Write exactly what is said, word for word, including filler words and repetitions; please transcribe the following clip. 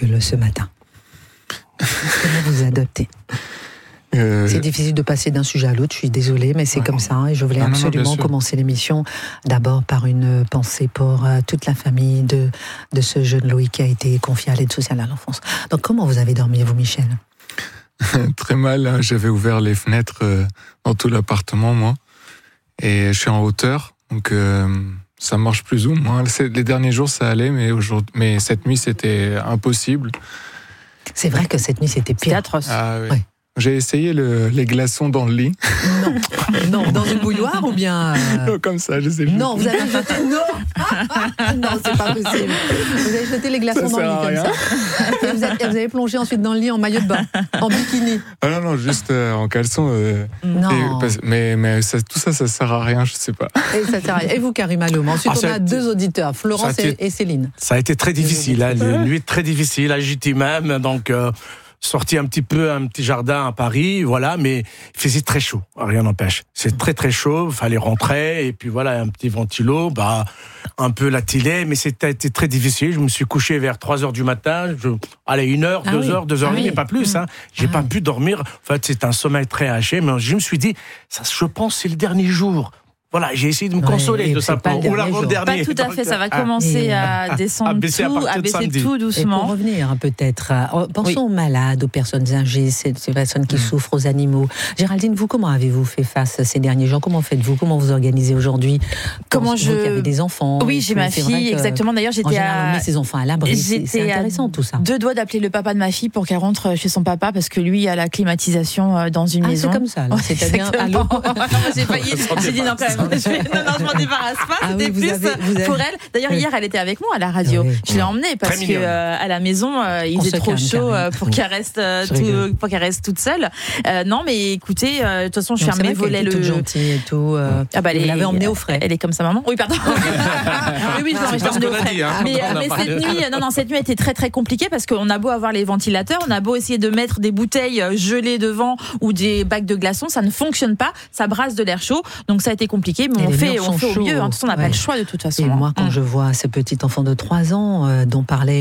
canicule ce matin. Comment vous adaptez ? Euh... C'est difficile de passer d'un sujet à l'autre, je suis désolée, mais c'est ah, comme ça. Et je voulais non, absolument non, non, commencer l'émission d'abord par une pensée pour euh, toute la famille de, de ce jeune Loïc qui a été confié à l'aide sociale à l'enfance. Donc comment vous avez dormi, vous, Michel ? Très mal, hein. J'avais ouvert les fenêtres euh, dans tout l'appartement, moi. Et je suis en hauteur, donc euh, ça marche plus ou moins. Les derniers jours, ça allait, mais, aujourd'hui, mais cette nuit, c'était impossible. C'est vrai que cette nuit, c'était pire. C'était atroce. Ah, oui. Ouais. J'ai essayé le, les glaçons dans le lit. Non, non, dans une bouilloire ou bien euh... Non, comme ça, je sais plus. Non, vous avez jeté. Non, non, c'est pas possible. Vous avez jeté les glaçons ça dans le lit comme ça. Et vous, avez, vous avez plongé ensuite dans le lit en maillot de bain, en bikini. Ah non, non, juste euh, en caleçon. Euh, non. Et, mais mais ça, tout ça, ça sert à rien, je sais pas. Et ça sert à rien. Et vous, Karim Aloum. Ensuite, ah, on a été... deux auditeurs, Florence et, été... et Céline. Ça a été très difficile, hein, une nuit très difficile, agitée même, donc. Euh... Sorti un petit peu, un petit jardin à Paris, voilà, mais il faisait très chaud, rien n'empêche. C'est très très chaud, il fallait rentrer, et puis voilà, un petit ventilo, bah, un peu la télé, mais c'était très difficile. Je me suis couché vers trois heures du matin, je, allez, une heure, ah deux oui. heures, deux heures et demie, ah oui. pas plus, hein. J'ai ah pas oui. pu dormir. En fait, c'est un sommeil très haché, mais je me suis dit, ça, je pense, c'est le dernier jour. Voilà, j'ai essayé de me consoler ouais, de ça pour ou l'avant-dernier. Pas tout à fait, ça va commencer ah, à descendre à baisser tout, à, à baisser tout doucement. Et pour revenir peut-être, pensons oui. aux malades, aux personnes âgées, ces, ces personnes qui mmh. souffrent, aux animaux. Géraldine, vous, comment avez-vous fait face ces derniers jours ? Comment faites-vous ? Comment vous organisez aujourd'hui ? Comment je... Vous qui avez des enfants. Oui, j'ai ma fille, exactement. D'ailleurs, j'étais à... on met ses enfants à l'abri, c'est, c'est intéressant tout ça. Deux doigts d'appeler le papa de ma fille pour qu'elle rentre chez son papa, parce que lui a la climatisation dans une ah, maison. C'est comme ça, là. C'est-à-dire, allô ? J'ai failli, j'ai dit non quand même. Je m'en débarrasse pas, ah c'était oui, plus avez, avez... pour elle. D'ailleurs, oui. hier, elle était avec moi à la radio. Oui. Je l'ai emmenée parce que euh, à la maison, euh, il faisait trop chaud euh, pour qu'elle reste, euh, tout, pour qu'elle reste toute seule. Euh, non, mais écoutez, euh, de toute façon, je fermais volet le. Toute gentille et tout. Euh, ah bah, vous l'avez emmenée au frais. Elle est comme sa maman. Oui, pardon. oui, oui, je l'ai emmenée au frais. Hein, mais, mais cette nuit, non, non, cette nuit était très, très compliquée parce qu'on a beau avoir les ventilateurs, on a beau essayer de mettre des bouteilles gelées devant ou des bacs de glaçons, ça ne fonctionne pas. Ça brasse de l'air chaud, donc ça a été compliqué. Mais on fait, on fait au mieux. On n'a pas le choix de toute façon. Et moi, quand ouais. je vois ce petit enfant de trois ans euh, dont parlait